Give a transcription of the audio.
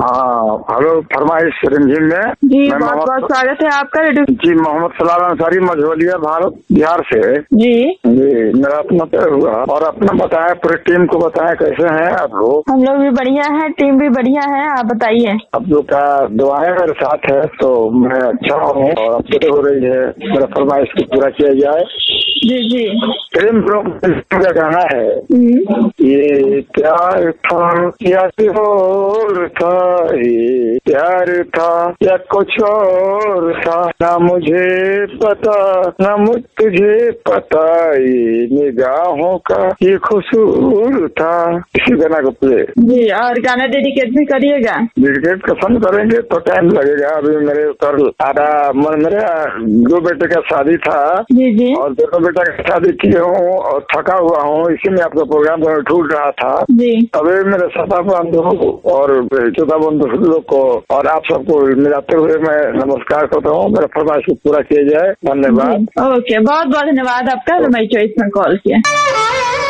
हाँ हेलो, फरमाइश रिमझिम में जी, बहुत बहुत स्वागत है आपका। जी, मोहम्मद सलाल अंसारी, मझौलिया, भारत, बिहार से। जी मेरा अपना तय हुआ और अपना बताया, पूरी टीम को बताया कैसे हैं आप लोग। हम लोग भी बढ़िया हैं, टीम भी बढ़िया है, आप बताइए। आप लोग का दुआएं मेरे साथ है तो मैं अच्छा हूँ और अब तो हो रही है, मेरा फरमाइश को पूरा किया जाए। जी जी। प्रेम का गाना है, ये प्यार था या और था, ये प्यार था या कुछ और था, ना मुझे पता ना तुझे पता, ये निगाहों का ये कसूर था। इसी गाना को प्ले। जी, और गाना डेडिकेट भी करिएगा। डेडिकेट पसंद करेंगे तो टाइम लगेगा। अभी मेरे कल मेरे 2 बेटे का शादी था। जी जी। और 2 बेटा का शादी किए हूँ और थका हुआ हूँ, इसी में आपका प्रोग्राम छूट रहा था। जी। अभी मेरे सदा बंधु और चौथा बंधु लोग को और आप सबको मिलाते हुए मैं नमस्कार करता हूँ। मेरा फरमाइश को पूरा किया जाए। धन्यवाद। ओके, बहुत बहुत धन्यवाद आपका, हमारी चॉइस में कॉल किया।